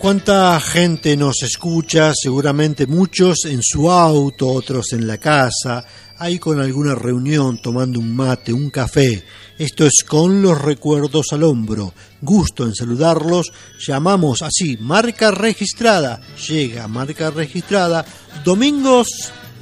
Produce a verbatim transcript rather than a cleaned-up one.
cuánta gente nos escucha, seguramente muchos en su auto, otros en la casa, ahí con alguna reunión, tomando un mate, un café. Esto es Con los Recuerdos al Hombro. Gusto en saludarlos. Llamamos así, marca registrada. Llega marca registrada. Domingos